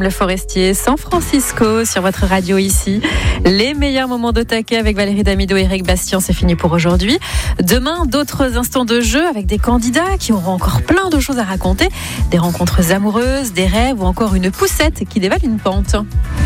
Le Forestier, San Francisco sur votre radio ici. Les meilleurs moments de taquet avec Valérie Damido et Eric Bastien, c'est fini pour aujourd'hui. Demain, d'autres instants de jeu avec des candidats qui auront encore plein de choses à raconter. Des rencontres amoureuses, des rêves ou encore une poussette qui dévale une pente.